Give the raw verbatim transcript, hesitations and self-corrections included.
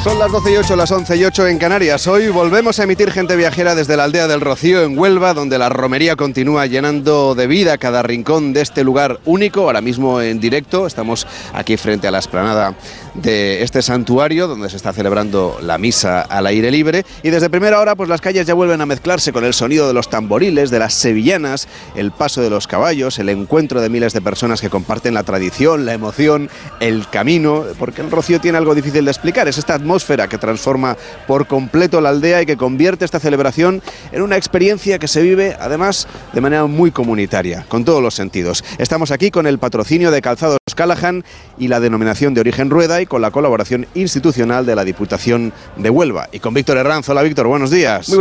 Son las doce y ocho, las once y ocho en Canarias. Hoy volvemos a emitir Gente Viajera desde la aldea del Rocío en Huelva, donde la romería continúa llenando de vida cada rincón de este lugar único. Ahora mismo en directo estamos aquí frente a la explanada de este santuario, donde se está celebrando la misa al aire libre. Y desde primera hora, pues las calles ya vuelven a mezclarse con el sonido de los tamboriles, de las sevillanas, el paso de los caballos, el encuentro de miles de personas que comparten la tradición, la emoción, el camino, porque el Rocío tiene algo difícil de explicar. Es esta atmósfera que transforma por completo la aldea y que convierte esta celebración en una experiencia que se vive, además, de manera muy comunitaria, con todos los sentidos. Estamos aquí con el patrocinio de Calzados Callahan y la denominación de origen Rueda, y con la colaboración institucional de la Diputación de Huelva. Y con Víctor Herranz. Hola, Víctor, buenos días. Muy